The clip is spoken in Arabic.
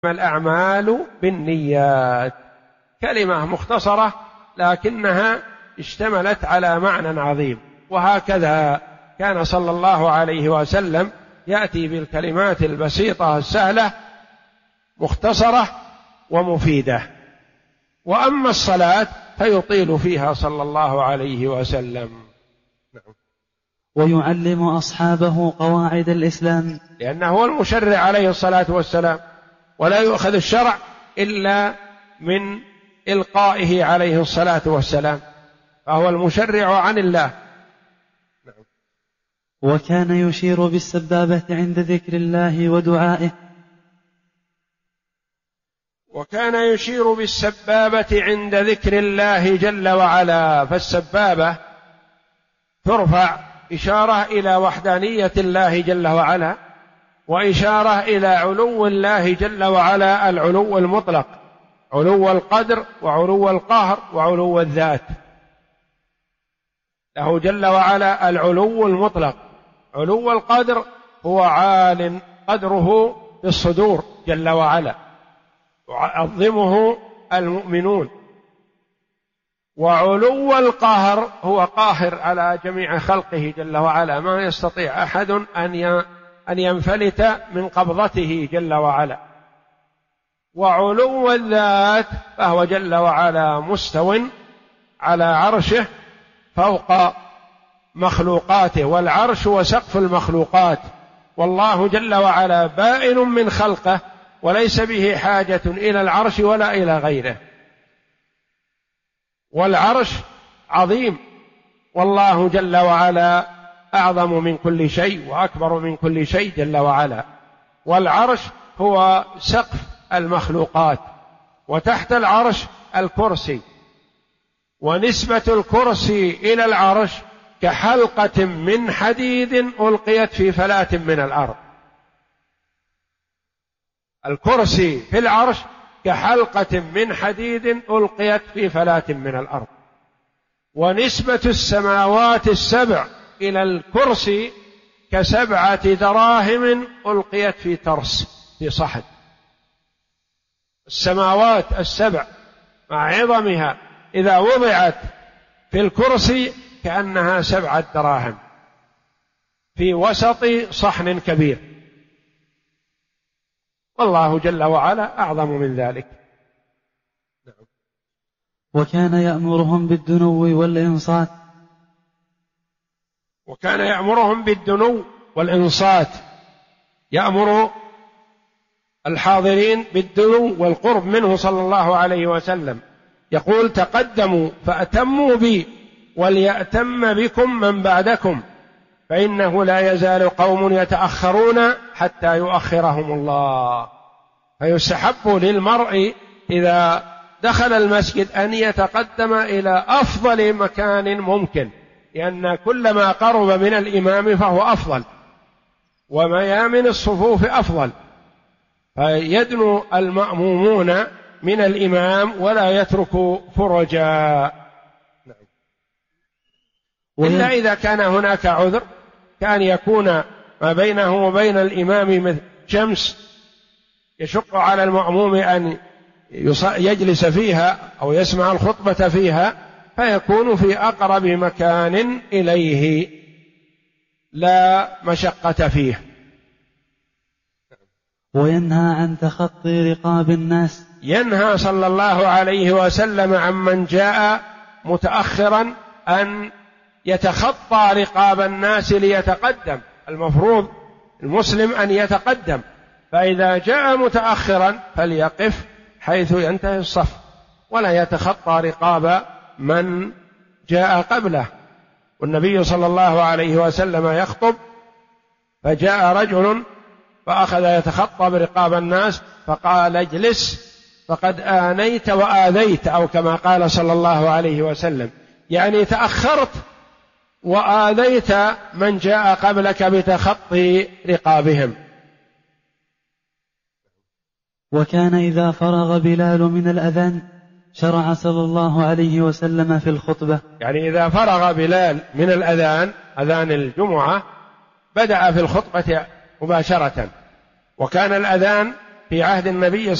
الأعمال بالنيات، كلمة مختصرة لكنها اشتملت على معنى عظيم. وهكذا كان صلى الله عليه وسلم يأتي بالكلمات البسيطة السهلة مختصرة ومفيدة. وأما الصلاة فيطيل فيها صلى الله عليه وسلم. ويعلم أصحابه قواعد الإسلام، لأنه هو المشرع عليه الصلاة والسلام، ولا يؤخذ الشرع إلا من إلقائه عليه الصلاة والسلام، فهو المشرع عن الله. وكان يشير بالسبابة عند ذكر الله ودعائه. وكان يشير بالسبابة عند ذكر الله جل وعلا، فالسبابة ترفع إشارة إلى وحدانية الله جل وعلا، وإشارة إلى علو الله جل وعلا، العلو المطلق، علو القدر وعلو القهر وعلو الذات. له جل وعلا العلو المطلق. علو القدر هو عال قدره في الصدور جل وعلا، يعظمه المؤمنون. وعلو القهر هو قاهر على جميع خلقه جل وعلا، ما يستطيع أحد أن ينفلت من قبضته جل وعلا. وعلو الذات فهو جل وعلا مستو على عرشه فوق مخلوقاته، والعرش وسقف المخلوقات، والله جل وعلا بائن من خلقه وليس به حاجة إلى العرش ولا إلى غيره. والعرش عظيم، والله جل وعلا أعظم من كل شيء وأكبر من كل شيء جل وعلا. والعرش هو سقف المخلوقات، وتحت العرش الكرسي، ونسبة الكرسي إلى العرش كحلقة من حديد ألقيت في فلاة من الأرض. الكرسي في العرش كحلقة من حديد ألقيت في فلاة من الأرض. ونسبة السماوات السبع إلى الكرسي ك7 دراهم ألقيت في ترس، في صحن. السماوات السبع مع عظمها إذا وضعت في الكرسي كأنها 7 دراهم في وسط صحن كبير، والله جل وعلا أعظم من ذلك. وكان يأمرهم بالدنو والإنصات. وكان يأمرهم بالدنو والإنصات، يأمر الحاضرين بالدنو والقرب منه صلى الله عليه وسلم، يقول: تقدموا فأتموا بي وليأتم بكم من بعدكم، فإنه لا يزال قوم يتأخرون حتى يؤخرهم الله. فيستحب للمرء إذا دخل المسجد أن يتقدم إلى أفضل مكان ممكن، لأن كلما قرب من الإمام فهو أفضل، وميامن الصفوف أفضل، فيدنو المأمومون من الإمام ولا يتركوا فرجا. إلا إذا كان هناك عذر، كان يكون ما بينه وبين الإمام مثل شمس يشق على المأموم أن يجلس فيها أو يسمع الخطبة فيها، فيكون في أقرب مكان إليه لا مشقة فيه. وينهى عن تخطي رقاب الناس. ينهى صلى الله عليه وسلم عن من جاء متأخرا أن يتخطى رقاب الناس ليتقدم. المفروض المسلم أن يتقدم، فإذا جاء متأخرا فليقف حيث ينتهي الصف ولا يتخطى رقاب من جاء قبله. والنبي صلى الله عليه وسلم يخطب، فجاء رجل فأخذ يتخطى برقاب الناس فقال: اجلس فقد آنيت وآذيت، أو كما قال صلى الله عليه وسلم، يعني تأخرت وآذيت من جاء قبلك بتخطي رقابهم. وكان إذا فرغ بلال من الأذان شرع صلى الله عليه وسلم في الخطبة. يعني إذا فرغ بلال من الأذان، أذان الجمعة، بدأ في الخطبة مباشرة. وكان الأذان في عهد النبي